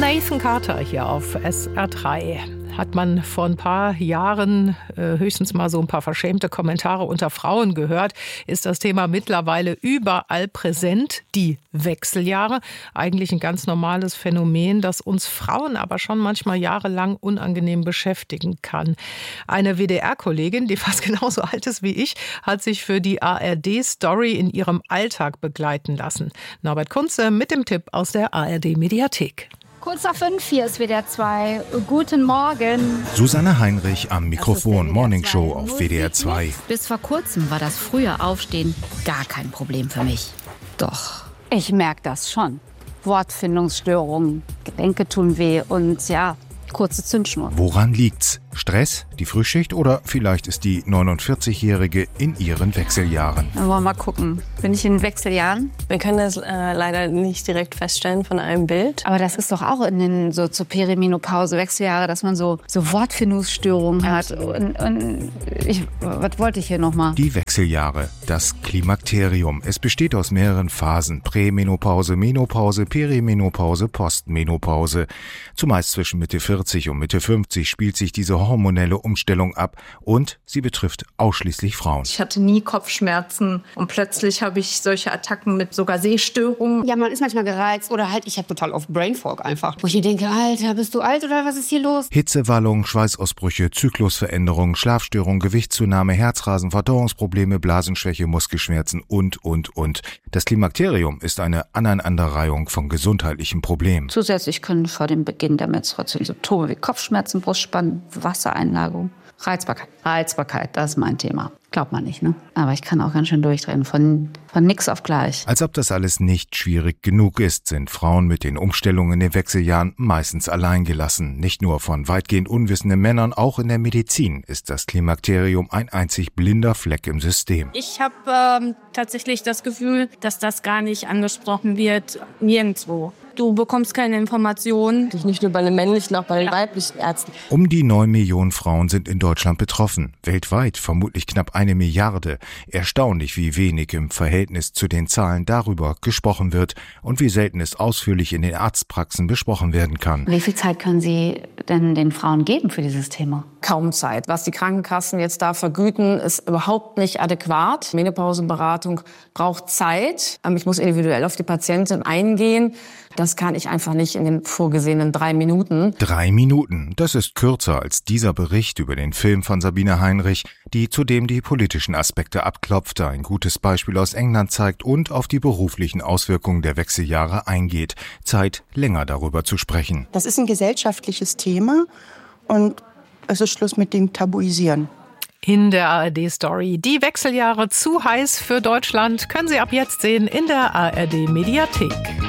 Nathan Carter hier auf SR3. Hat man vor ein paar Jahren höchstens mal so ein paar verschämte Kommentare unter Frauen gehört, ist das Thema mittlerweile überall präsent. Die Wechseljahre, eigentlich ein ganz normales Phänomen, das uns Frauen aber schon manchmal jahrelang unangenehm beschäftigen kann. Eine WDR-Kollegin, die fast genauso alt ist wie ich, hat sich für die ARD-Story in ihrem Alltag begleiten lassen. Norbert Kunze mit dem Tipp aus der ARD-Mediathek. Kurz nach 5, hier ist WDR 2. Guten Morgen. Susanne Heinrich am Mikrofon, Morning Show auf WDR 2. Bis vor kurzem war das frühe Aufstehen gar kein Problem für mich. Doch, ich merke das schon. Wortfindungsstörungen, Gelenke tun weh und ja, kurze Zündschnur. Woran liegt's? Stress, die Frühschicht oder vielleicht ist die 49-Jährige in ihren Wechseljahren? Dann wollen wir mal gucken. Bin ich in den Wechseljahren? Wir können das leider nicht direkt feststellen von einem Bild. Aber das ist doch auch in den so zur Perimenopause, Wechseljahre, dass man so Wortfindungsstörungen hat. Was wollte ich hier nochmal? Die Wechseljahre, das Klimakterium. Es besteht aus mehreren Phasen. Prämenopause, Menopause, Perimenopause, Postmenopause. Zumeist zwischen Mitte 40 und Mitte 50 spielt sich diese hormonelle Umstellung ab und sie betrifft ausschließlich Frauen. Ich hatte nie Kopfschmerzen und plötzlich habe ich solche Attacken mit sogar Sehstörungen. Ja, man ist manchmal gereizt oder halt, ich habe total oft Brain Fog einfach. Wo ich mir denke, Alter, bist du alt oder was ist hier los? Hitzewallung, Schweißausbrüche, Zyklusveränderungen, Schlafstörungen, Gewichtszunahme, Herzrasen, Verdauungsprobleme, Blasenschwäche, Muskelschmerzen und. Das Klimakterium ist eine Aneinanderreihung von gesundheitlichen Problemen. Zusätzlich können vor dem Beginn der Menstruation Symptome wie Kopfschmerzen, Brustspannen, Wassereinlagerung, Reizbarkeit, das ist mein Thema. Glaubt man nicht, ne? Aber ich kann auch ganz schön durchdrehen, von nix auf gleich. Als ob das alles nicht schwierig genug ist, sind Frauen mit den Umstellungen in den Wechseljahren meistens alleingelassen. Nicht nur von weitgehend unwissenden Männern, auch in der Medizin ist das Klimakterium ein einzig blinder Fleck im System. Ich habe tatsächlich das Gefühl, dass das gar nicht angesprochen wird, nirgendwo. Du bekommst keine Informationen. Nicht nur bei den männlichen, auch bei den weiblichen Ärzten. Um die 9 Millionen Frauen sind in Deutschland betroffen. Weltweit vermutlich knapp 1 Milliarde. Erstaunlich, wie wenig im Verhältnis zu den Zahlen darüber gesprochen wird und wie selten es ausführlich in den Arztpraxen besprochen werden kann. Wie viel Zeit können Sie denn den Frauen geben für dieses Thema? Kaum Zeit. Was die Krankenkassen jetzt da vergüten, ist überhaupt nicht adäquat. Menopausenberatung braucht Zeit. Ich muss individuell auf die Patientin eingehen. Das kann ich einfach nicht in den vorgesehenen 3 Minuten. 3 Minuten, das ist kürzer als dieser Bericht über den Film von Sabine Heinrich, die zudem die politischen Aspekte abklopft, ein gutes Beispiel aus England zeigt und auf die beruflichen Auswirkungen der Wechseljahre eingeht. Zeit, länger darüber zu sprechen. Das ist ein gesellschaftliches Thema und es ist Schluss mit dem Tabuisieren. In der ARD-Story. Die Wechseljahre zu heiß für Deutschland können Sie ab jetzt sehen in der ARD-Mediathek.